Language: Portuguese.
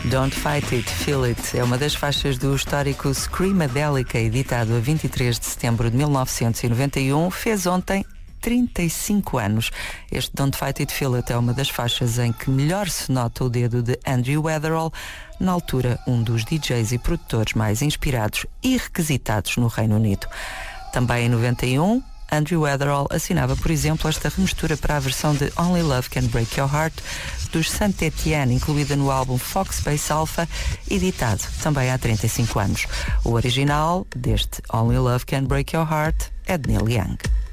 Don't Fight It, Feel It é uma das faixas do histórico Screamadelica, editado a 23 de setembro de 1991, fez ontem 35 anos. Este Don't Fight It, Feel It é uma das faixas em que melhor se nota o dedo de Andrew Weatherall, na altura um dos DJs e produtores mais inspirados e requisitados no Reino Unido. Também em 91, Andrew Weatherall assinava, por exemplo, esta remistura para a versão de Only Love Can Break Your Heart dos Saint Etienne, incluída no álbum Fox Space Alpha, editado também há 35 anos. O original deste Only Love Can Break Your Heart é de Neil Young.